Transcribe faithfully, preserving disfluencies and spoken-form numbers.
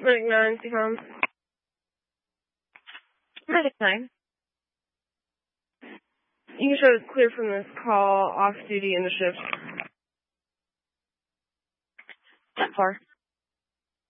Medic nine, Seacom. Medic nine. You can show us clear from this call, off duty in the shift. That far.